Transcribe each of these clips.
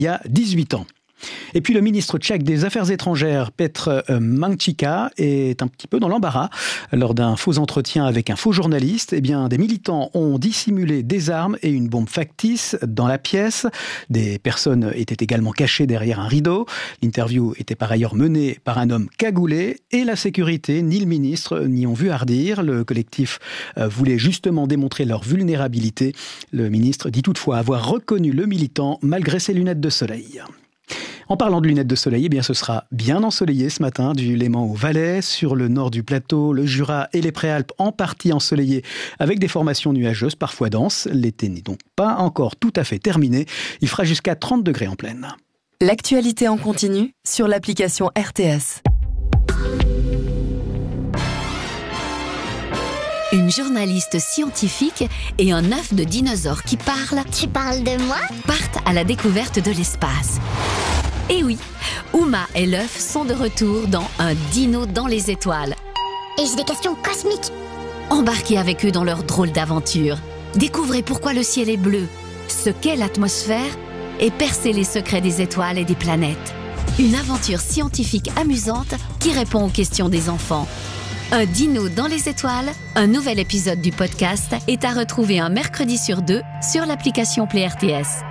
il y a 18 ans. Et puis le ministre tchèque des Affaires étrangères, Petr Mančíka, est un petit peu dans l'embarras. Lors d'un faux entretien avec un faux journaliste, des militants ont dissimulé des armes et une bombe factice dans la pièce. Des personnes étaient également cachées derrière un rideau. L'interview était par ailleurs menée par un homme cagoulé et la sécurité ni le ministre n'y ont vu hardir. Le collectif voulait justement démontrer leur vulnérabilité. Le ministre dit toutefois avoir reconnu le militant malgré ses lunettes de soleil. En parlant de lunettes de soleil, ce sera bien ensoleillé ce matin, du Léman au Valais, sur le nord du plateau, le Jura et les Préalpes en partie ensoleillés, avec des formations nuageuses, parfois denses. L'été n'est donc pas encore tout à fait terminé. Il fera jusqu'à 30 degrés en pleine. L'actualité en continu sur l'application RTS. Une journaliste scientifique et un œuf de dinosaure qui parle. Tu parles de moi ? Partent à la découverte de l'espace. Et oui, Uma et l'œuf sont de retour dans Un dino dans les étoiles. Et j'ai des questions cosmiques. Embarquez avec eux dans leur drôle d'aventure. Découvrez pourquoi le ciel est bleu, ce qu'est l'atmosphère et percez les secrets des étoiles et des planètes. Une aventure scientifique amusante qui répond aux questions des enfants. Un dino dans les étoiles, un nouvel épisode du podcast est à retrouver un mercredi sur 2 sur l'application Play RTS.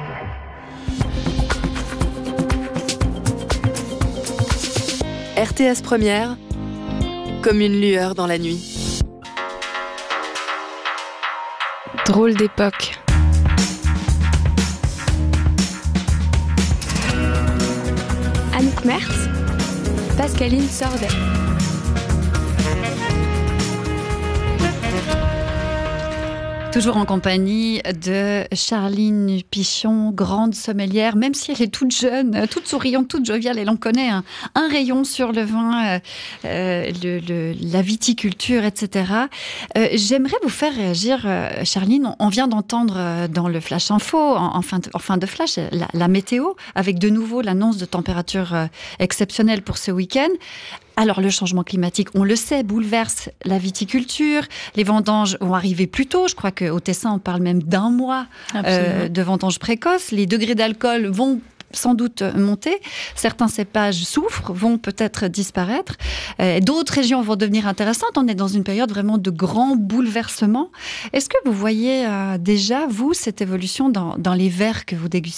RTS Première, comme une lueur dans la nuit. Drôle d'époque. Anouk Mertz, Pascaline Sordet. Toujours en compagnie de Charline Pichon, grande sommelière, même si elle est toute jeune, toute souriante, toute joviale, elle en connaît un rayon sur le vin, la viticulture, etc. J'aimerais vous faire réagir, Charline. On vient d'entendre dans le Flash Info, en fin de flash, la météo, avec de nouveau l'annonce de températures exceptionnelles pour ce week-end. Alors, le changement climatique, on le sait, bouleverse la viticulture. Les vendanges vont arriver plus tôt. Je crois qu'au Tessin, on parle même d'1 mois de vendanges précoces. Les degrés d'alcool vont sans doute monter. Certains cépages souffrent, vont peut-être disparaître. D'autres régions vont devenir intéressantes. On est dans une période vraiment de grands bouleversements. Est-ce que vous voyez déjà, vous, cette évolution dans les verres que vous dégustez ?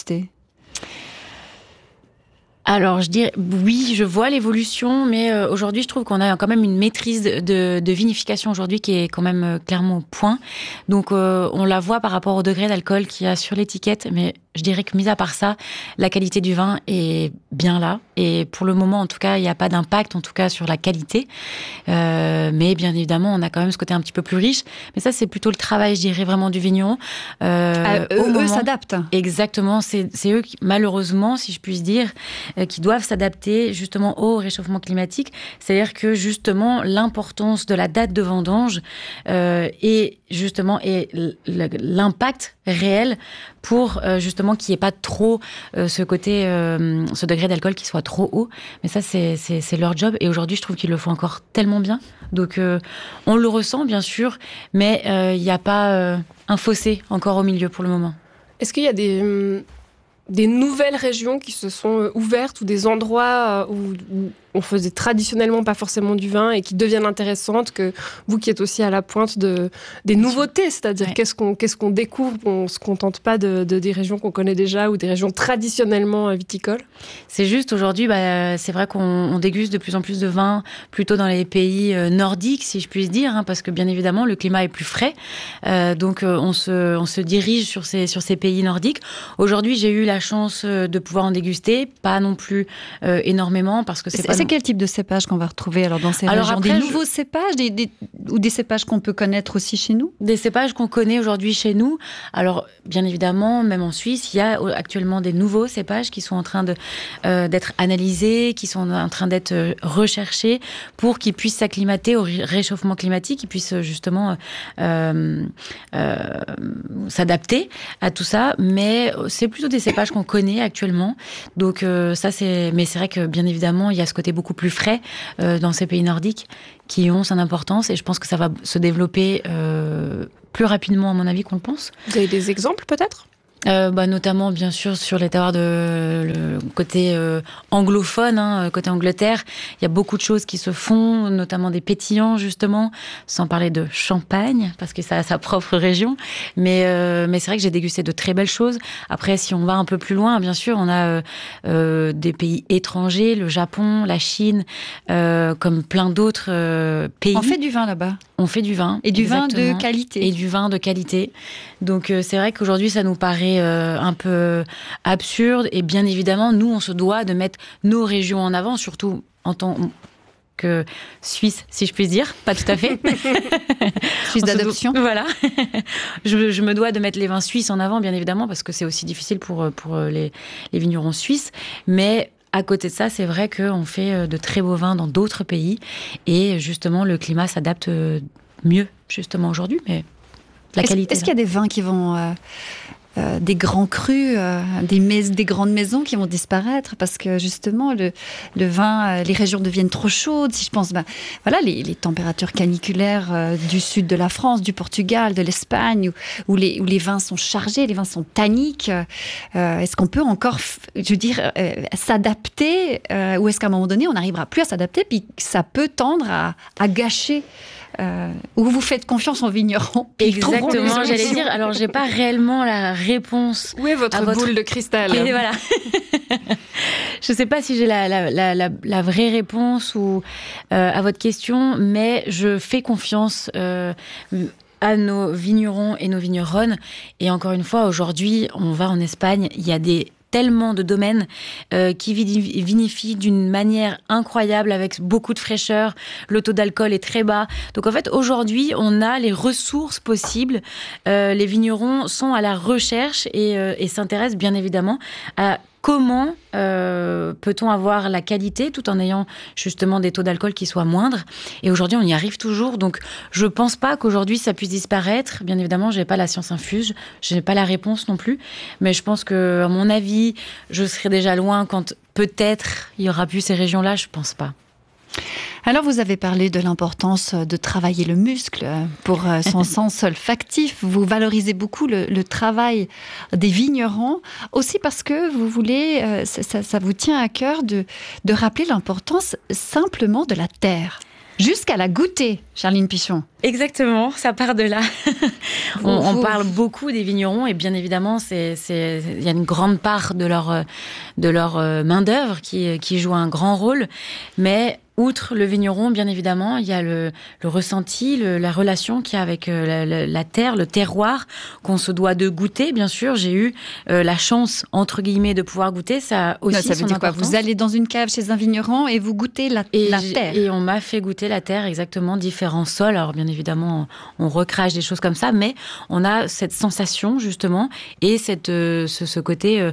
Alors, je dirais, oui, je vois l'évolution, mais aujourd'hui, je trouve qu'on a quand même une maîtrise de vinification aujourd'hui qui est quand même clairement au point. Donc, on la voit par rapport au degré d'alcool qu'il y a sur l'étiquette, mais je dirais que mis à part ça, la qualité du vin est bien là. Et pour le moment, en tout cas, il n'y a pas d'impact, en tout cas, sur la qualité. Mais bien évidemment, on a quand même ce côté un petit peu plus riche. Mais ça, c'est plutôt le travail, je dirais, vraiment du vigneron. Eux s'adaptent. Exactement. C'est eux qui, malheureusement, si je puis dire, qui doivent s'adapter justement au réchauffement climatique. C'est-à-dire que justement, l'importance de la date de vendange et l'impact réel pour justement qu'il n'y ait pas trop ce côté, ce degré d'alcool qui soit trop haut. Mais ça, c'est leur job. Et aujourd'hui, je trouve qu'ils le font encore tellement bien. Donc, on le ressent, bien sûr, mais il n'y a pas un fossé encore au milieu pour le moment. Est-ce qu'il y a des nouvelles régions qui se sont ouvertes ou des endroits où on faisait traditionnellement pas forcément du vin et qui deviennent intéressantes, que vous qui êtes aussi à la pointe des nouveautés, c'est-à-dire qu'est-ce qu'on découvre, on se contente pas des régions qu'on connaît déjà ou des régions traditionnellement viticoles. C'est juste aujourd'hui, c'est vrai qu'on déguste de plus en plus de vins plutôt dans les pays nordiques, si je puis dire, parce que bien évidemment le climat est plus frais, donc on se dirige sur ces pays nordiques. Aujourd'hui, j'ai eu la chance de pouvoir en déguster, pas non plus énormément, parce que c'est quel type de cépage qu'on va retrouver alors dans ces régions? Après, des nouveaux cépages ou des cépages qu'on peut connaître aussi chez nous? Des cépages qu'on connaît aujourd'hui chez nous. Alors, bien évidemment, même en Suisse, il y a actuellement des nouveaux cépages qui sont en train d'être analysés, qui sont en train d'être recherchés pour qu'ils puissent s'acclimater au réchauffement climatique, qu'ils puissent justement s'adapter à tout ça. Mais c'est plutôt des cépages qu'on connaît actuellement. Donc, mais c'est vrai que, bien évidemment, il y a ce côté beaucoup plus frais dans ces pays nordiques qui ont son importance et je pense que ça va se développer plus rapidement à mon avis qu'on le pense. Vous avez des exemples peut-être ? Notamment, bien sûr, sur les terroirs le côté anglophone, côté Angleterre. Il y a beaucoup de choses qui se font, notamment des pétillants, justement, sans parler de champagne, parce que ça a sa propre région. Mais c'est vrai que j'ai dégusté de très belles choses. Après, si on va un peu plus loin, bien sûr, on a des pays étrangers, le Japon, la Chine, comme plein d'autres pays. On fait du vin là-bas. On fait du vin. Et du vin de qualité. Et du vin de qualité. Donc, c'est vrai qu'aujourd'hui, ça nous paraît un peu absurde. Et bien évidemment, nous, on se doit de mettre nos régions en avant, surtout en tant que Suisse, si je puis dire. Pas tout à fait. Suisse d'adoption. Voilà. Je me dois de mettre les vins suisses en avant, bien évidemment, parce que c'est aussi difficile pour les vignerons suisses. Mais à côté de ça, c'est vrai qu'on fait de très beaux vins dans d'autres pays. Et justement, le climat s'adapte mieux, justement, aujourd'hui. Mais la qualité. Est-ce qu'il y a des vins qui vont... des grands crus, des grandes maisons qui vont disparaître parce que justement le vin, les régions deviennent trop chaudes. Si je pense, les températures caniculaires du sud de la France, du Portugal, de l'Espagne, où les vins sont chargés, les vins sont tanniques. Est-ce qu'on peut encore, s'adapter ou est-ce qu'à un moment donné on n'arrivera plus à s'adapter puis ça peut tendre à gâcher? Où vous faites confiance aux vignerons. Exactement, j'allais dire. Alors, j'ai pas réellement la réponse. Où est votre boule de cristal? Et voilà. Je sais pas si j'ai la vraie réponse ou à votre question, mais je fais confiance à nos vignerons et nos vigneronnes. Et encore une fois, aujourd'hui, on va en Espagne, il y a tellement de domaines qui vinifient d'une manière incroyable avec beaucoup de fraîcheur. Le taux d'alcool est très bas. Donc en fait, aujourd'hui, on a les ressources possibles. Les vignerons sont à la recherche et s'intéressent bien évidemment à comment peut-on avoir la qualité tout en ayant justement des taux d'alcool qui soient moindres. Et aujourd'hui, on y arrive toujours. Donc, je pense pas qu'aujourd'hui, ça puisse disparaître. Bien évidemment, j'ai pas la science infuse. Je n'ai pas la réponse non plus. Mais je pense que, à mon avis, je serai déjà loin quand peut-être il y aura plus ces régions-là. Je pense pas. Alors, vous avez parlé de l'importance de travailler le muscle pour son sens olfactif. Vous valorisez beaucoup le travail des vignerons, aussi parce que vous voulez, ça vous tient à cœur de rappeler l'importance simplement de la terre. Jusqu'à la goûter, Charline Pichon. Exactement, ça part de là. On parle beaucoup des vignerons et bien évidemment, il y a une grande part de leur main-d'œuvre qui joue un grand rôle. Mais outre le vigneron, bien évidemment, il y a le ressenti, la relation qu'il y a avec la terre, le terroir, qu'on se doit de goûter. Bien sûr, j'ai eu la chance, entre guillemets, de pouvoir goûter. Ça aussi, ça veut dire quoi? Vous allez dans une cave chez un vigneron et vous goûtez la terre. Et on m'a fait goûter la terre, exactement, différents sols. Alors, bien évidemment, on recrache des choses comme ça, mais on a cette sensation, justement, et ce côté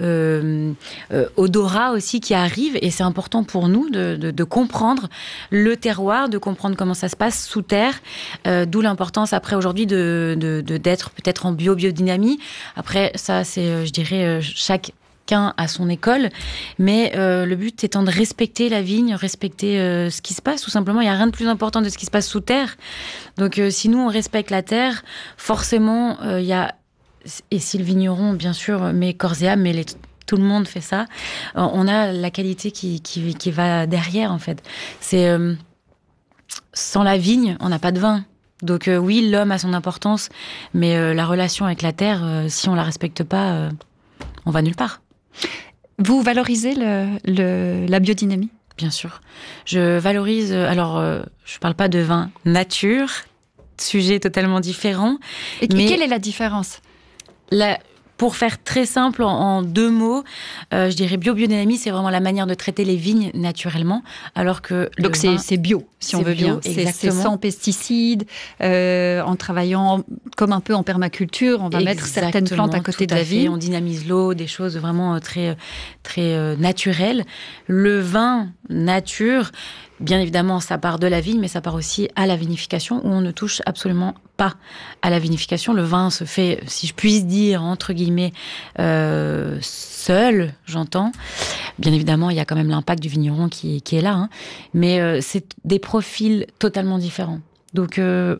odorat aussi qui arrive. Et c'est important pour nous de comprendre le terroir, de comprendre comment ça se passe sous terre, d'où l'importance après aujourd'hui d'être peut-être en biodynamie. Après, ça, c'est, je dirais, chacun à son école, mais le but étant de respecter la vigne, respecter ce qui se passe, tout simplement. Il n'y a rien de plus important de ce qui se passe sous terre. Donc, si nous, on respecte la terre, forcément, il y a... Et si le vigneron, bien sûr, met corps et âme, mais tout le monde fait ça. On a la qualité qui va derrière, en fait. C'est sans la vigne, on n'a pas de vin. Donc oui, l'homme a son importance, mais la relation avec la terre, si on la respecte pas, on va nulle part. Vous valorisez la biodynamie? Bien sûr. Je valorise. Alors, je parle pas de vin nature, sujet totalement différent. Et quelle est la différence? Pour faire très simple, en deux mots, je dirais biodynamie, c'est vraiment la manière de traiter les vignes naturellement, alors que donc c'est bio, si on veut bien. C'est sans pesticides, en travaillant comme un peu en permaculture, on va mettre certaines plantes à côté de la vigne. On dynamise l'eau, des choses vraiment très très naturelles. Le vin nature, bien évidemment, ça part de la vigne, mais ça part aussi à la vinification, où on ne touche absolument pas à la vinification. Le vin se fait, si je puis dire, entre guillemets, seul, j'entends. Bien évidemment, il y a quand même l'impact du vigneron qui est là, hein. Mais c'est des profils totalement différents. Donc,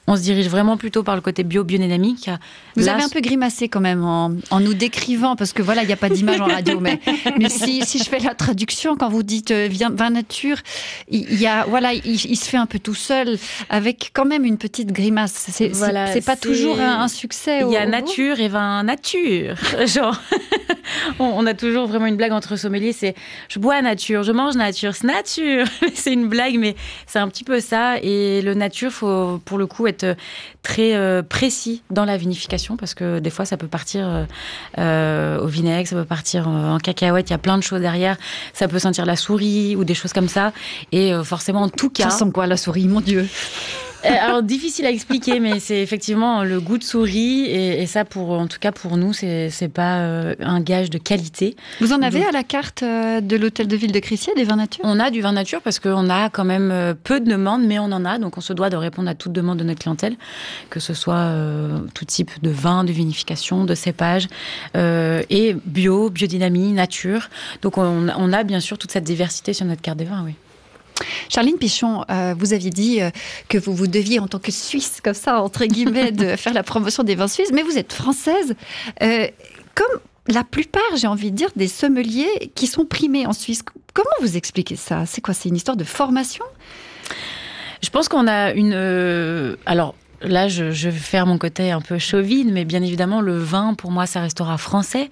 on se dirige vraiment plutôt par le côté biodynamique. Vous avez un peu grimacé quand même en nous décrivant, parce que voilà, il n'y a pas d'image en radio, mais si je fais la traduction, quand vous dites vin nature, il se fait un peu tout seul, avec quand même une petite grimace. C'est pas toujours un succès. Il y a nature et vin nature. Genre, on a toujours vraiment une blague entre sommeliers, c'est je bois nature, je mange nature, c'est nature. C'est une blague, mais c'est un petit peu ça. Et le nature, faut pour le coup être très précis dans la vinification, parce que des fois ça peut partir au vinaigre, ça peut partir en cacahuète, il y a plein de choses derrière, ça peut sentir la souris ou des choses comme ça, et forcément en tout cas... Ça sent quoi la souris, mon Dieu? Alors difficile à expliquer, mais c'est effectivement le goût de souris, et ça en tout cas pour nous c'est pas un gage de qualité. Vous en avez à la carte de l'hôtel de ville de Crissier des vins nature? On a du vin nature parce qu'on a quand même peu de demandes, mais on en a, donc on se doit de répondre à toute demande de notre clientèle, que ce soit tout type de vin, de vinification, de cépage, et biodynamie, nature. Donc on a bien sûr toute cette diversité sur notre carte des vins, oui. Charline Pichon, vous aviez dit que vous deviez, en tant que Suisse, comme ça, entre guillemets, de faire la promotion des vins suisses, mais vous êtes française. Comme la plupart, j'ai envie de dire, des sommeliers qui sont primés en Suisse. Comment vous expliquez ça? C'est quoi? C'est une histoire de formation? Je pense qu'on a une... alors, là, je vais faire mon côté un peu chauvine, mais bien évidemment, le vin, pour moi, ça restera français.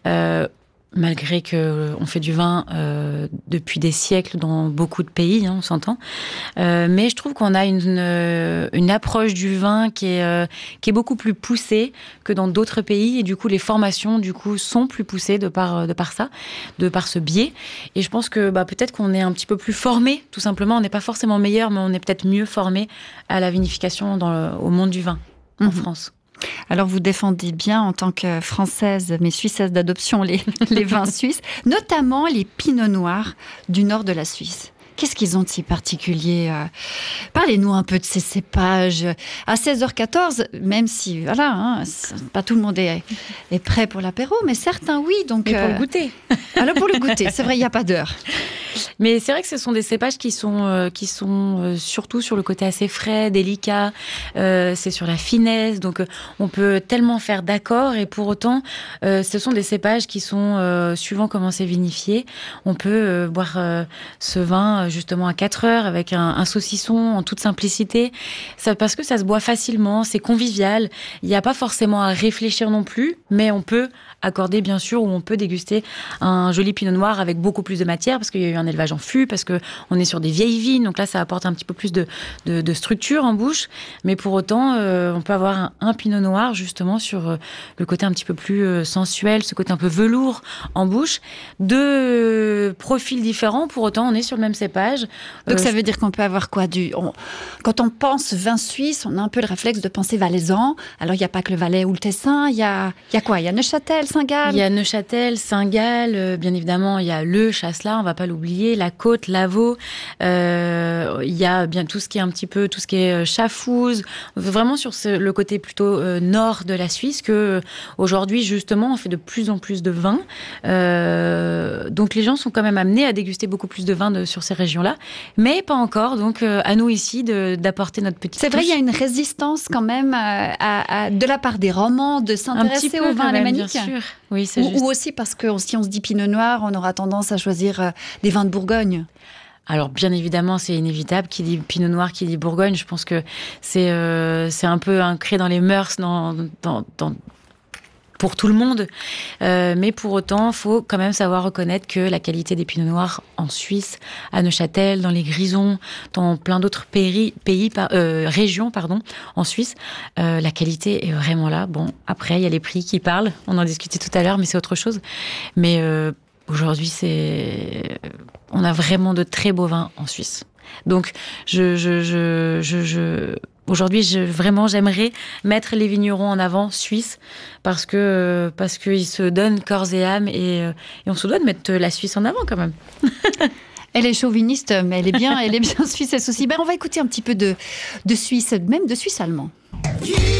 Malgré qu'on fait du vin depuis des siècles dans beaucoup de pays, on s'entend. Mais je trouve qu'on a une approche du vin qui est beaucoup plus poussée que dans d'autres pays. Et du coup, les formations sont plus poussées de par ça, de par ce biais. Et je pense que peut-être qu'on est un petit peu plus formé, tout simplement. On n'est pas forcément meilleur, mais on est peut-être mieux formé à la vinification au monde du vin en France. Alors, vous défendez bien, en tant que Française, mais Suissesse d'adoption, les vins suisses, notamment les pinots noirs du nord de la Suisse. Qu'est-ce qu'ils ont de si particulier? Parlez-nous un peu de ces cépages. À 16h14, même si, pas tout le monde est prêt pour l'apéro, mais certains, oui. Donc, mais pour le goûter. Alors, pour le goûter, c'est vrai, il n'y a pas d'heure. Mais c'est vrai que ce sont des cépages qui sont surtout sur le côté assez frais, délicat. C'est sur la finesse, donc on peut tellement faire d'accord, et pour autant, ce sont des cépages qui sont suivant comment c'est vinifié. On peut boire ce vin justement à 4 heures avec un saucisson en toute simplicité, parce que ça se boit facilement, c'est convivial. Il n'y a pas forcément à réfléchir non plus, mais on peut accorder bien sûr, ou on peut déguster un joli pinot noir avec beaucoup plus de matière, parce qu'il y a eu un élevage en fût, parce que on est sur des vieilles vignes, donc là ça apporte un petit peu plus de structure en bouche, mais pour autant on peut avoir un pinot noir justement sur le côté un petit peu plus sensuel, ce côté un peu velours en bouche, deux profils différents, pour autant on est sur le même cépage. Donc ça veut dire qu'on peut avoir quoi? Quand on pense vin suisse, on a un peu le réflexe de penser valaisan. Alors il n'y a pas que le Valais ou le Tessin, il y a quoi? Il y a Neuchâtel, Saint-Gall. Il y a Neuchâtel, Saint-Gall, bien évidemment, il y a le Chasselas, on va pas l'oublier, la Côte, l'Avaux, il y a bien tout ce qui est un petit peu, tout ce qui est Chafouz, vraiment sur le côté plutôt nord de la Suisse, que aujourd'hui, justement, on fait de plus en plus de vins. Donc les gens sont quand même amenés à déguster beaucoup plus de vins sur ces régions-là, mais pas encore, donc à nous ici d'apporter notre petite touche. C'est vrai, il y a une résistance quand même de la part des romans de s'intéresser au vin alémanique. Bien sûr. Oui, c'est juste. Ou aussi parce que si on se dit pinot noir, on aura tendance à choisir des vins de Bourgogne. Alors, bien évidemment, c'est inévitable. Qui dit pinot noir, qui dit Bourgogne, je pense que c'est un peu ancré dans les mœurs, pour tout le monde. Mais pour autant, il faut quand même savoir reconnaître que la qualité des pinots noirs en Suisse, à Neuchâtel, dans les Grisons, dans plein d'autres régions, en Suisse, la qualité est vraiment là. Bon, après, il y a les prix qui parlent. On en discutait tout à l'heure, mais c'est autre chose. Mais aujourd'hui, on a vraiment de très beaux vins en Suisse. Donc, aujourd'hui, j'aimerais mettre les vignerons en avant suisses, parce qu'ils se donnent corps et âme, et on se doit de mettre la Suisse en avant quand même. Elle est chauviniste, mais elle est bien suissesse aussi. On va écouter un petit peu de Suisse, même de Suisse allemand.